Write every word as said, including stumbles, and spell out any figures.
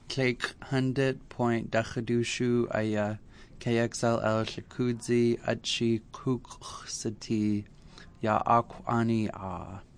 Clake hundred point Dachadushu Aya K X L L Shakudzi Achi Kuksati Ya Akwani Ah